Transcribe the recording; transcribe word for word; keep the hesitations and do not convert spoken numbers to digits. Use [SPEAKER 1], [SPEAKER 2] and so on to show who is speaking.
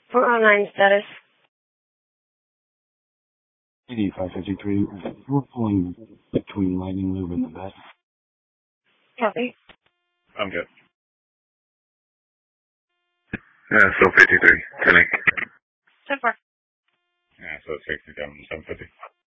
[SPEAKER 1] For online status.
[SPEAKER 2] eighty-five fifty-three, we're pulling between Lightning Lube and the vet.
[SPEAKER 1] Copy.
[SPEAKER 3] I'm good. Yeah, so fifty-three, ten eight.
[SPEAKER 1] So far.
[SPEAKER 3] Yeah, so sixty-seven, seven fifty.